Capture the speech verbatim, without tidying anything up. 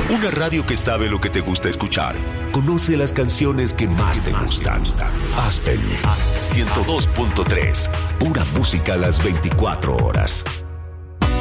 Una radio que sabe lo que te gusta escuchar. Conoce las canciones que más te gustan. Aspen ciento dos punto tres. Pura música a las veinticuatro horas.